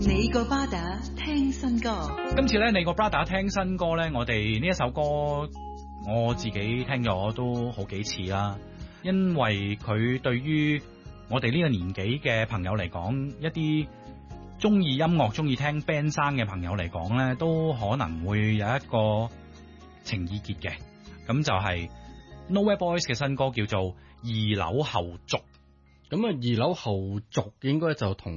你個巴打聽新歌， 今次咧，你個 brother 聽新歌咧，我哋呢一首歌我自己聽咗都好幾次啦，因為佢對於我哋呢個年紀嘅朋友嚟講，一啲中意音樂、中意聽 band 聲嘅朋友嚟講咧，都可能會有一個情意結嘅。咁就係 Nowhere Boys 嘅新歌叫做《二樓後續》。 咁啊，二樓後續應該就同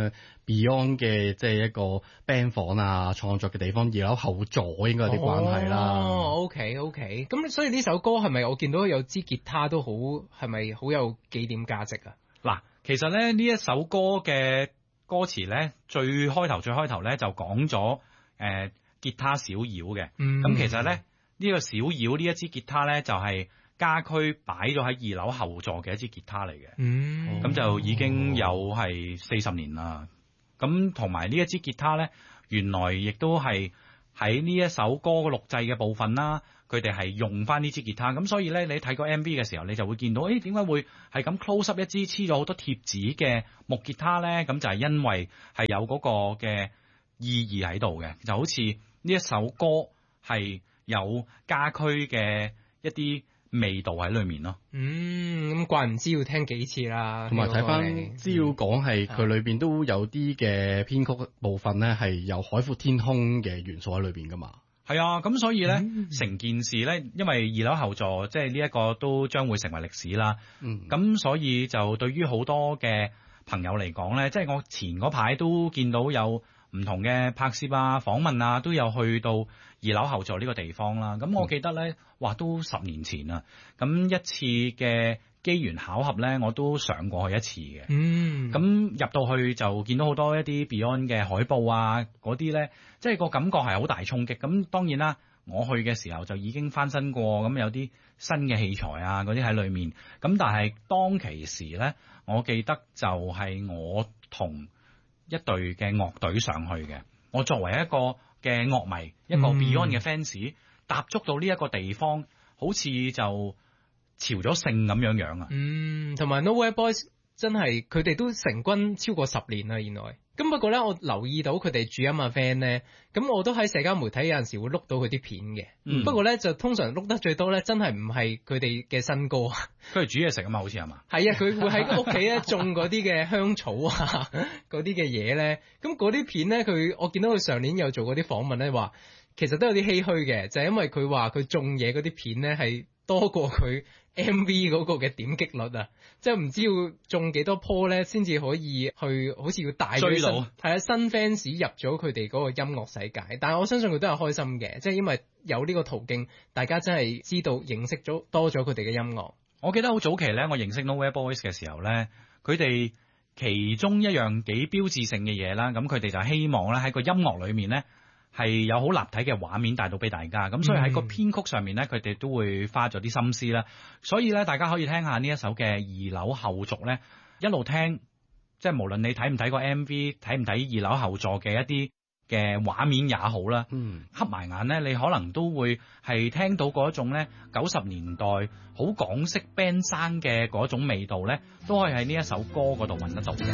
Beyond 嘅即係一個 band 房啊，創作嘅地方，二樓後座應該有啲關係啦。 哦，OK，咁所以呢首歌係咪我見到有支吉他都好，係咪好有紀念價值啊？ 嗱，其實咧呢一首歌嘅歌詞咧，最開頭咧就講咗吉他小妖嘅。咁其實咧呢個小妖呢一支吉他咧就係家駒擺咗喺二樓後座嘅一支吉他嚟嘅。咁就已經有係40年啦。咁同埋呢一支吉他咧，原來亦都係喺呢一首歌錄製嘅部分啦，佢哋係用翻呢支吉他。咁所以咧，你睇個 MV 嘅時候，你就會見到，點解會係咁 close up 一支黐咗好多貼紙嘅木吉他咧？咁就係因為係有嗰個嘅意義喺度嘅，就好似呢一首歌係有家駒嘅一啲味道喺裏面咯。 咁怪唔知要聽幾次啦。 同埋睇翻資料講係佢裏邊都有啲嘅編曲部分咧，係有海闊天空嘅元素喺裏邊噶嘛。 係啊，咁所以咧，成件事咧，因為二樓後座即係呢一個都將會成為歷史啦。咁所以就對於好多嘅朋友嚟講咧，即係我前嗰排都見到有唔同嘅拍攝啊、訪問啊，都有去到二樓後座呢個地方啦。咁我記得咧，哇，都10年前啦。咁一次嘅機緣巧合咧，我都上過去一次嘅。咁入到去就見到好多一啲 Beyond 嘅海報啊，嗰啲咧，即係個感覺係好大衝擊。咁當然啦，我去嘅時候就已經翻新過，咁有啲新嘅器材啊，嗰啲喺裏面。咁但係當其時咧，我記得就係我同一隊嘅樂隊上去嘅。我作為一個嘅樂迷，一個 Beyond 嘅 fans，踏足到呢一個地方，好似就朝咗聖咁樣啊。 同埋 Nowhere Boys 真係佢哋都成軍超過10年啦，原來。咁不過咧，我留意到佢哋主音阿 Van 咧，咁我都喺社交媒體有陣時會碌到佢啲片嘅。不過咧，就通常碌得最多咧，真係唔係佢哋嘅新歌。 佢係煮嘢食啊嘛，好似係嘛？ 係啊，佢會喺屋企咧種嗰啲嘅香草啊，嗰啲嘅嘢咧。咁嗰啲片咧，我見到佢上年有做過啲訪問咧，話其實都有啲唏噓嘅，就係因為佢話佢種嘢嗰啲片咧係多過佢 MV 嗰個嘅點擊率啊，即係唔知要種幾多棵咧，先至可以去好似要帶追到係啊新 fans 入咗佢哋嗰個音樂世界。但係我相信佢都係開心嘅，即係因為有呢個途徑，大家真係知道認識咗多咗佢哋嘅音樂。 我記得好早期咧，我認識 Nowhere Boys 嘅時候咧，佢哋其中一樣幾標誌性嘅嘢啦，咁佢哋就希望咧喺個音樂裏面咧係有好立體嘅畫面帶到俾大家，咁所以喺個編曲上面咧，佢哋都會花咗啲心思啦。所以咧，大家可以聽下呢一首嘅二樓後續咧，一路聽，即係無論你睇唔睇個 MV， 睇唔睇二樓後座嘅一啲嘅畫面也好啦，合埋眼咧，你可能都會係聽到嗰種咧90年代好港式 band 聲嘅嗰種味道咧，都可以喺呢一首歌嗰度揾得到嘅。